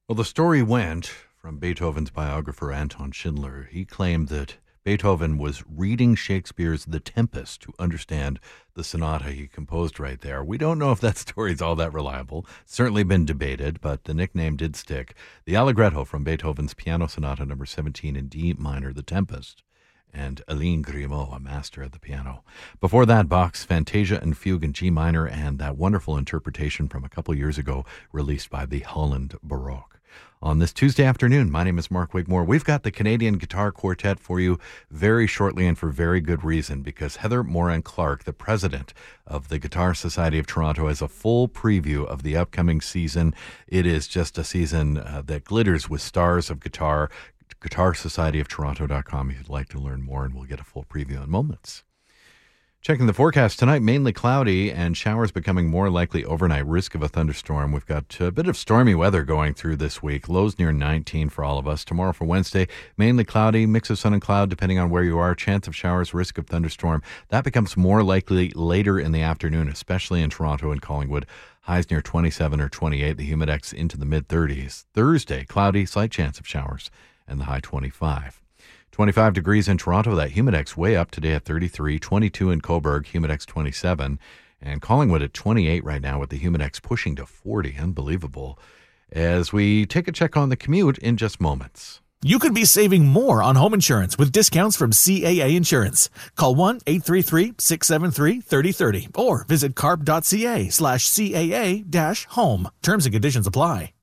Well, the story went from Beethoven's biographer, Anton Schindler. He claimed that Beethoven was reading Shakespeare's The Tempest to understand the sonata he composed right there. We don't know if that story's all that reliable. Certainly been debated, but the nickname did stick. The Allegretto from Beethoven's Piano Sonata number 17 in D minor, The Tempest, and Aline Grimaud, a master at the piano. Before that, Bach's Fantasia and Fugue in G minor, and that wonderful interpretation from a couple years ago released by the Holland Baroque. On this Tuesday afternoon, my name is Mark Wigmore. We've got the Canadian Guitar Quartet for you very shortly and for very good reason, because Heather Moran-Clark, the president of the Guitar Society of Toronto, has a full preview of the upcoming season. It is just a season that glitters with stars of guitar. GuitarSocietyOfToronto.com if you'd like to learn more, and we'll get a full preview in moments. Checking the forecast tonight, mainly cloudy and showers becoming more likely overnight. Risk of a thunderstorm. We've got a bit of stormy weather going through this week. Lows near 19 for all of us. Tomorrow for Wednesday, mainly cloudy, mix of sun and cloud depending on where you are. Chance of showers, risk of thunderstorm. That becomes more likely later in the afternoon, especially in Toronto and Collingwood. Highs near 27 or 28. The humidex into the mid-30s. Thursday, cloudy, slight chance of showers, and the high 25. 25 degrees in Toronto. That humidex way up today at 33, 22 in Cobourg, humidex 27, and Collingwood at 28 right now with the humidex pushing to 40. Unbelievable. As we take a check on the commute in just moments. You could be saving more on home insurance with discounts from CAA Insurance. Call 1-833-673-3030 or visit carp.ca/CAA-home. Terms and conditions apply.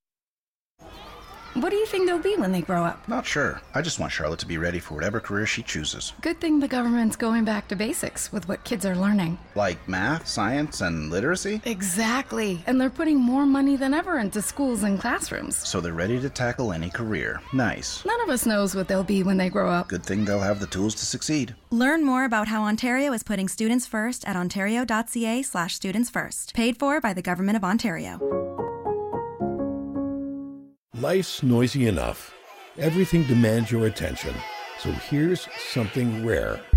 What do you think they'll be when they grow up? Not sure. I just want Charlotte to be ready for whatever career she chooses. Good thing the government's going back to basics with what kids are learning. Like math, science, and literacy? Exactly. And they're putting more money than ever into schools and classrooms. So they're ready to tackle any career. Nice. None of us knows what they'll be when they grow up. Good thing they'll have the tools to succeed. Learn more about how Ontario is putting students first at ontario.ca/students first. Paid for by the Government of Ontario. Life's noisy enough. Everything demands your attention. So here's something rare.